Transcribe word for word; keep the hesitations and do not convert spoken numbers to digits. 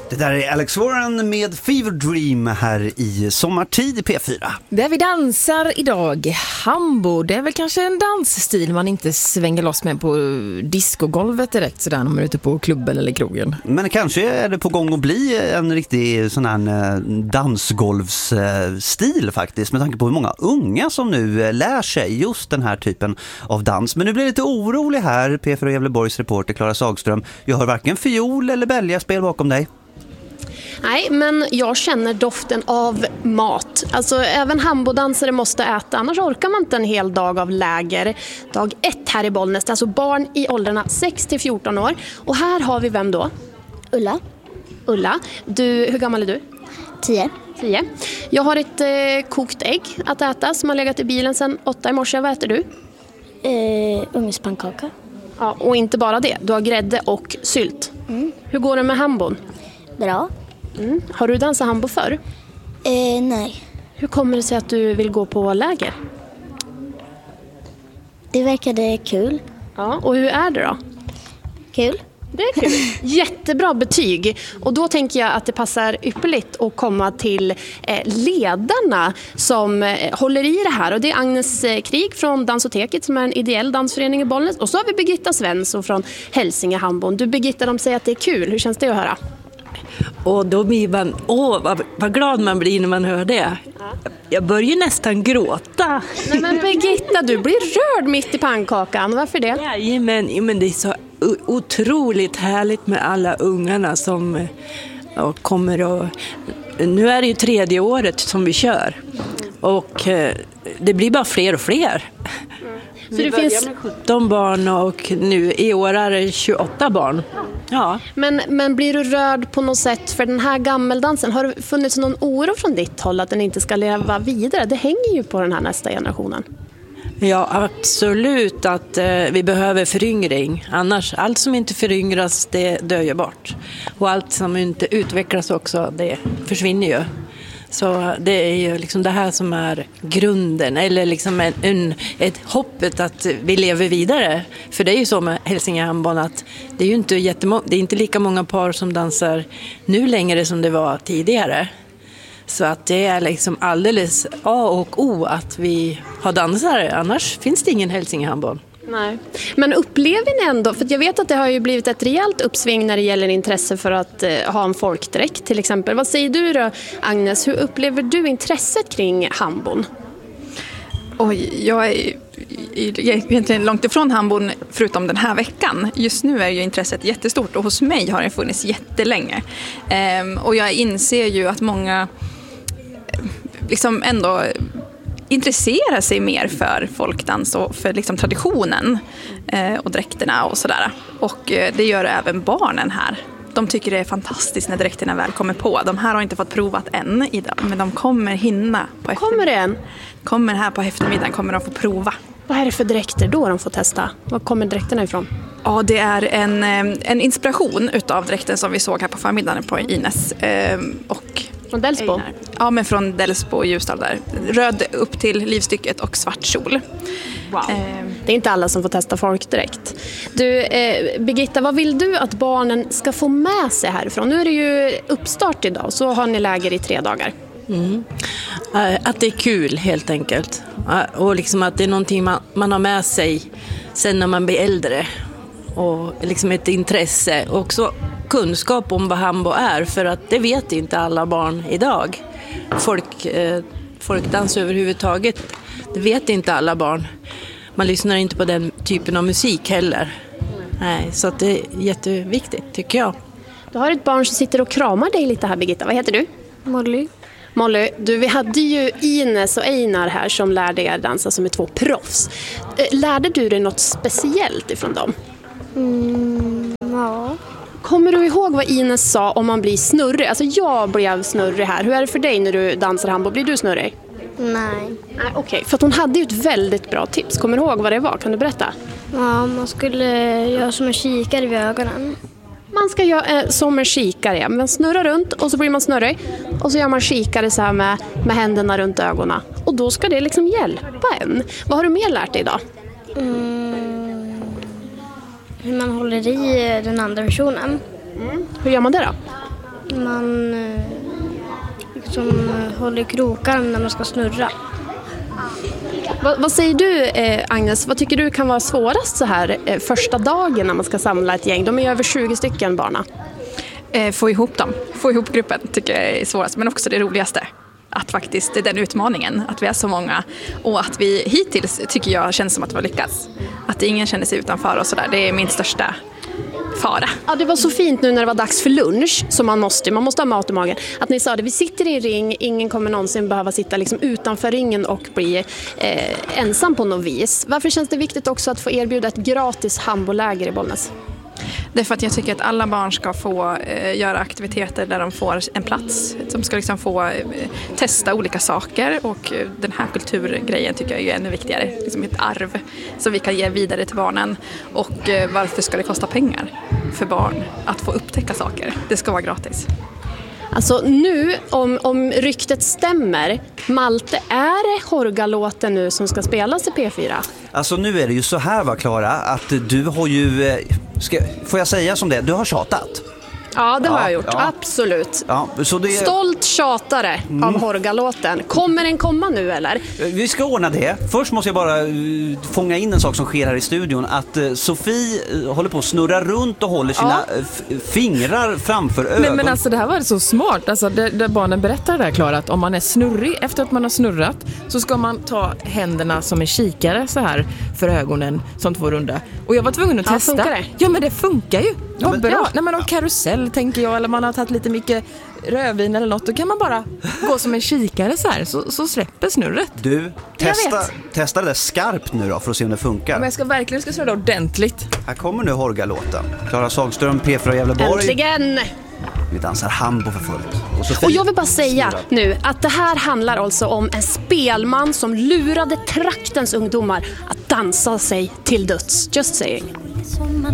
Det där är Alex Warren med Fever Dream här i sommartid i P fyra. Där vi dansar idag, hambo, det är väl kanske en dansstil man inte svänger loss med på discogolvet direkt sådär när man är ute på klubben eller krogen. Men kanske är det på gång att bli en riktig sån här dansgolvsstil faktiskt, med tanke på hur många unga som nu lär sig just den här typen av dans. Men nu blir det lite orolig här, P fyra Gävleborgs reporter Klara Sagström. Jag hör varken fiol eller bälgaspel bakom dig. Nej, men jag känner doften av mat. Alltså även hambodansare måste äta, annars orkar man inte en hel dag av läger. Dag ett här i Bollnäs, alltså barn i åldrarna sex till fjorton år. Och här har vi vem då? Ulla. Ulla, du, hur gammal är du? Tio. Tio. Jag har ett eh, kokt ägg att äta som har legat i bilen sedan åtta i morse. Vad äter du? Eh, ugnspannkaka. Ja, och inte bara det, du har grädde och sylt. Mm. Hur går det med hambon? Bra. Mm. Har du dansat hambo förr? Eh, nej. Hur kommer det sig att du vill gå på läger? Det verkade kul. Ja, och hur är det då? Kul. Det är kul. Jättebra betyg. Och då tänker jag att det passar ypperligt att komma till eh, ledarna som eh, håller i det här. Och det är Agnes eh, Krig från Dansoteket som är en ideell dansförening i Bollnäs. Och så har vi Birgitta Svensson från Hälsinge Hambon. Du Birgitta, de säger att det är kul. Hur känns det att höra? Och då blir man, åh vad, vad glad man blir när man hör det. Jag börjar nästan gråta. Nej men Birgitta, du blir rörd mitt i pannkakan. Varför det? Ja, men, men det är så otroligt härligt med alla ungarna som och kommer och... Nu är det ju tredje året som vi kör. Och det blir bara fler och fler. Så det finns sjutton barn och nu i år är det tjugoåtta barn. Ja. Men, men blir du rörd på något sätt för den här gammeldansen? Har det funnits någon oro från ditt håll att den inte ska leva vidare? Det hänger ju på den här nästa generationen. Ja, absolut att eh, vi behöver föryngring. Annars, allt som inte föryngras, det dör ju bort. Och allt som inte utvecklas också, det försvinner ju. Så det är ju liksom det här som är grunden, eller liksom en, en, ett hoppet att vi lever vidare. För det är ju så med Hälsinge Hambon att det är ju inte, jättemo- det är inte lika många par som dansar nu längre som det var tidigare. Så att det är liksom alldeles A och O att vi har dansare, annars finns det ingen Hälsinge Hambon. Nej. Men upplever ni ändå, för jag vet att det har ju blivit ett rejält uppsving när det gäller intresse för att eh, ha en folkdräkt till exempel. Vad säger du då, Agnes? Hur upplever du intresset kring hambon? Oj, jag är egentligen långt ifrån hambon förutom den här veckan. Just nu är ju intresset jättestort och hos mig har det funnits jättelänge. Ehm, och jag inser ju att många liksom ändå intressera sig mer för folkdans och för liksom traditionen eh, och dräkterna och sådär. Och eh, det gör även barnen här. De tycker det är fantastiskt när dräkterna väl kommer på. De här har inte fått provat än idag, men de kommer hinna på eftermiddagen. Kommer det än? Kommer här på eftermiddagen, kommer de få prova. Vad är det för dräkter då de får testa? Var kommer dräkterna ifrån? Ja, det är en, en inspiration utav dräkten som vi såg här på förmiddagen på Ines. Eh, och Från Delsbo? Ja, men från Delsbo och Ljusdal där. Röd upp till livstycket och svart kjol. Wow. Eh, det är inte alla som får testa folkdräkt. Du, eh, Birgitta, vad vill du att barnen ska få med sig härifrån? Nu är det ju uppstart idag, så har ni läger i tre dagar. Mm. Att det är kul helt enkelt. Och liksom att det är någonting man, man har med sig sen när man blir äldre. Och liksom ett intresse och också kunskap om vad hambo är, för att det vet inte alla barn idag. Folk, eh, folkdans överhuvudtaget, det vet inte alla barn. Man lyssnar inte på den typen av musik heller. Nej, så att det är jätteviktigt tycker jag. Du har ett barn som sitter och kramar dig lite här, Birgitta. Vad heter du? Molly. Molly, du, vi hade ju Ines och Einar här som lärde er dansa, som är två proffs. Lärde du dig något speciellt ifrån dem? Mm, ja. Kommer du ihåg vad Ines sa om man blir snurrig? Alltså jag blev snurrig här. Hur är det för dig när du dansar hambo? Blir du snurrig? Nej. Nej, okej. Okay. För att hon hade ju ett väldigt bra tips. Kommer du ihåg vad det var? Kan du berätta? Ja, man skulle göra som en kikare vid ögonen. Man ska göra eh, som en kikare. Man snurrar runt och så blir man snurrig. Och så gör man kikare så här med, med händerna runt ögonen. Och då ska det liksom hjälpa en. Vad har du mer lärt dig idag? Mm, hur man håller i den andra personen. Mm. Hur gör man det då? Man eh, liksom eh, håller krokar när man ska snurra. Vad, vad säger du eh, Agnes, vad tycker du kan vara svårast så här eh, första dagen när man ska samla ett gäng? De är över tjugo stycken barna. Eh, få ihop dem, få ihop gruppen tycker jag är svårast, men också det roligaste. Att faktiskt det är den utmaningen, att vi är så många och att vi hittills tycker jag känns som att vi har lyckats. Att ingen känner sig utanför och sådär, det är min största fara. Ja, det var så fint nu när det var dags för lunch, som man måste, man måste ha mat i magen. Att ni sa det, vi sitter i en ring, ingen kommer någonsin behöva sitta liksom utanför ringen och bli eh, ensam på något vis. Varför känns det viktigt också att få erbjuda ett gratis handbollsläger i Bollnäs? Det är för att jag tycker att alla barn ska få eh, göra aktiviteter där de får en plats. De ska liksom få eh, testa olika saker och eh, den här kulturgrejen tycker jag är ännu viktigare. Liksom ett arv som vi kan ge vidare till barnen. Och eh, varför ska det kosta pengar för barn att få upptäcka saker? Det ska vara gratis. Alltså nu, om, om ryktet stämmer, Malte, är det Horgalåten nu som ska spelas i P fyra? Alltså nu är det ju så här, va, Klara, att du har ju, eh, ska, får jag säga som det, du har tjatat. Ja, det har Ja, jag gjort, ja. absolut. Ja, så det, Stolt tjatare Mm. av Horgalåten. Kommer den komma nu eller? vi ska ordna det. Först måste jag bara uh, fånga in en sak som sker här i studion. Att uh, Sofie uh, håller på att snurra runt och håller sina Ja. uh, f- fingrar framför ögonen. Men, men alltså det här var så smart. Alltså, där, där barnen berättar där, Klara, att om man är snurrig efter att man har snurrat så ska man ta händerna som en kikare så här för ögonen som två runda. Och jag var tvungen att Ja, testa. funkar det? Ja, men det funkar ju. Vad men- bra. ja. När man har karusell tänker jag, eller man har tagit lite mycket rödvin eller något, då kan man bara gå som en kikare så här, så, så släpper snurret. Du, testa, vet. testa det där skarpt nu då för att se om det funkar. Men jag ska verkligen ska snurra ordentligt. Här kommer nu Horgalåten. Klara Sagström, P fyra Gävleborg. Äntligen! Vi dansar hambo för fullt. Och, Sofie Och jag vill bara säga snurrar. nu att det här handlar alltså om en spelman som lurade traktens ungdomar att dansa sig till döds. Just saying. Som man